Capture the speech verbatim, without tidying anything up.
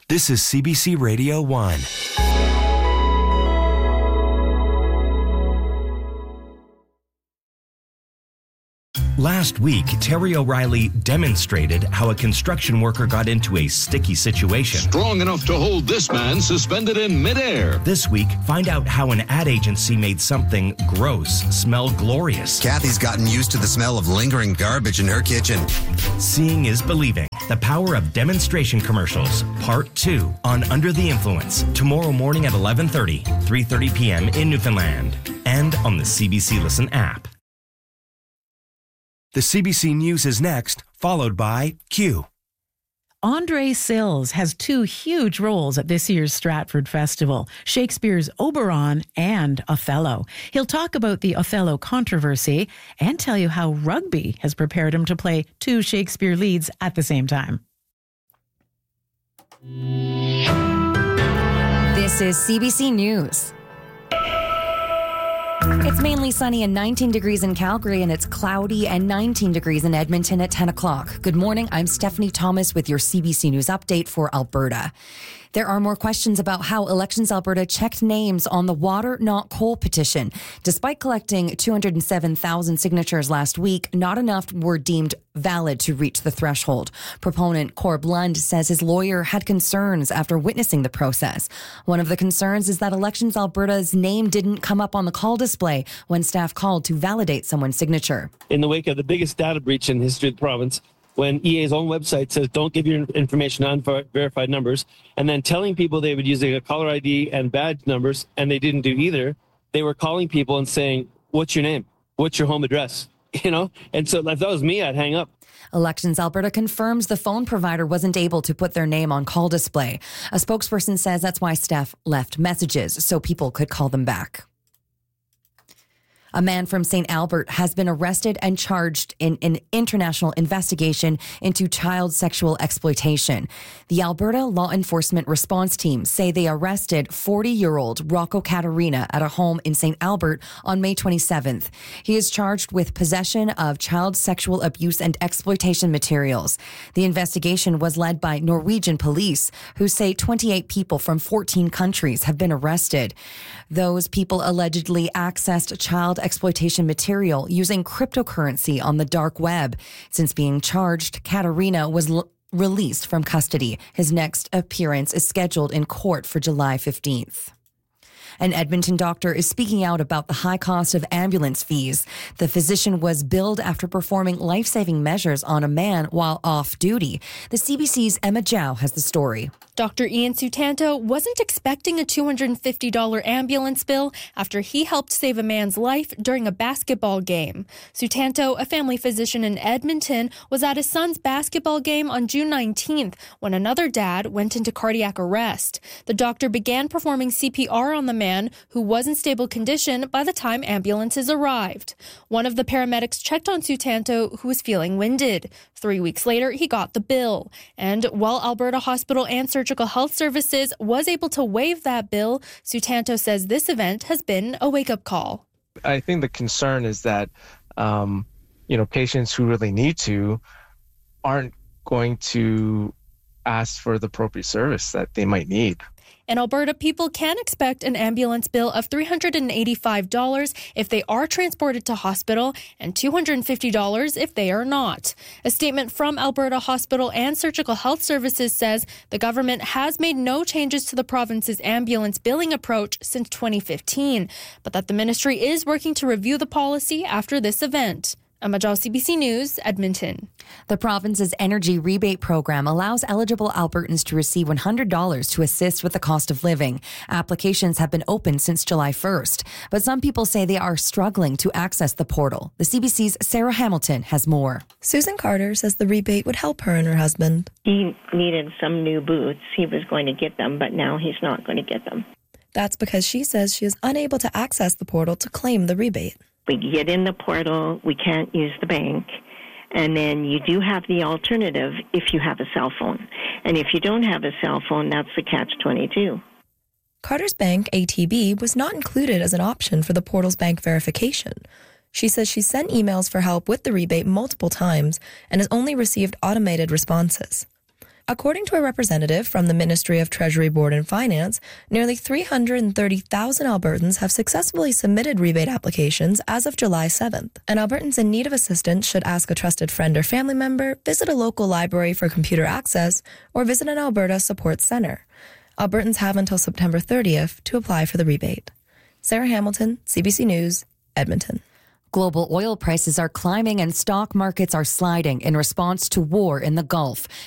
This is C B C Radio one. Last week, Terry O'Reilly demonstrated how a construction worker got into a sticky situation. Strong enough to hold this man suspended in midair. This week, find out how an ad agency made something gross smell glorious. Kathy's gotten used to the smell of lingering garbage in her kitchen. Seeing is believing. The power of demonstration commercials, part two on Under the Influence. Tomorrow morning at eleven thirty, three thirty p.m. in Newfoundland. And on the C B C Listen app. The C B C News is next, followed by Q. Andre Sills has two huge roles at this year's Stratford Festival, Shakespeare's Oberon and Othello. He'll talk about the Othello controversy and tell you how rugby has prepared him to play two Shakespeare leads at the same time. This is C B C News. It's mainly sunny and nineteen degrees in Calgary, and it's cloudy and nineteen degrees in Edmonton at ten o'clock. Good morning. I'm Stephanie Thomas with your C B C News update for Alberta. There are more questions about how Elections Alberta checked names on the Water Not Coal petition. Despite collecting two hundred seven thousand signatures last week, not enough were deemed valid to reach the threshold. Proponent Corb Lund says his lawyer had concerns after witnessing the process. One of the concerns is that Elections Alberta's name didn't come up on the call display when staff called to validate someone's signature. In the wake of the biggest data breach in the history of the province, when E A's own website says don't give your information on verified numbers, and then telling people they would use a caller I D and badge numbers, and they didn't do either, they were calling people and saying, what's your name? What's your home address? You know? And so if that was me, I'd hang up. Elections Alberta confirms the phone provider wasn't able to put their name on call display. A spokesperson says that's why staff left messages so people could call them back. A man from Saint Albert has been arrested and charged in an international investigation into child sexual exploitation. The Alberta Law Enforcement Response Team say they arrested forty-year-old Rocco Caterina at a home in Saint Albert on May twenty-seventh. He is charged with possession of child sexual abuse and exploitation materials. The investigation was led by Norwegian police, who say twenty-eight people from fourteen countries have been arrested. Those people allegedly accessed child exploitation material using cryptocurrency on the dark web. Since being charged, Caterina was l- released from custody. His next appearance is scheduled in court for July fifteenth. An Edmonton doctor is speaking out about the high cost of ambulance fees. The physician was billed after performing life-saving measures on a man while off duty. The C B C's Emma Zhao has the story. Doctor Ian Sutanto wasn't expecting a two hundred fifty dollars ambulance bill after he helped save a man's life during a basketball game. Sutanto, a family physician in Edmonton, was at his son's basketball game on June nineteenth when another dad went into cardiac arrest. The doctor began performing C P R on the man who was in stable condition by the time ambulances arrived. One of the paramedics checked on Sutanto, who was feeling winded. Three weeks later, he got the bill. And while Alberta Hospital and Surgical Health Services was able to waive that bill, Sutanto says this event has been a wake-up call. I think the concern is that, um, you know, patients who really need to aren't going to ask for the appropriate service that they might need. In Alberta, people can expect an ambulance bill of three hundred eighty-five dollars if they are transported to hospital and two hundred fifty dollars if they are not. A statement from Alberta Hospital and Surgical Health Services says the government has made no changes to the province's ambulance billing approach since twenty fifteen, but that the ministry is working to review the policy after this event. Emma Zhao, C B C News, Edmonton. The province's energy rebate program allows eligible Albertans to receive one hundred dollars to assist with the cost of living. Applications have been open since July first, but some people say they are struggling to access the portal. The C B C's Sarah Hamilton has more. Susan Carter says the rebate would help her and her husband. He needed some new boots. He was going to get them, but now he's not going to get them. That's because she says she is unable to access the portal to claim the rebate. We get in the portal, we can't use the bank, and then you do have the alternative if you have a cell phone. And if you don't have a cell phone, that's the catch twenty-two. Carter's bank, A T B, was not included as an option for the portal's bank verification. She says she sent emails for help with the rebate multiple times and has only received automated responses. According to a representative from the Ministry of Treasury Board and Finance, nearly three hundred thirty thousand Albertans have successfully submitted rebate applications as of July seventh. And Albertans in need of assistance should ask a trusted friend or family member, visit a local library for computer access, or visit an Alberta Support Centre. Albertans have until September thirtieth to apply for the rebate. Sarah Hamilton, C B C News, Edmonton. Global oil prices are climbing and stock markets are sliding in response to war in the Gulf.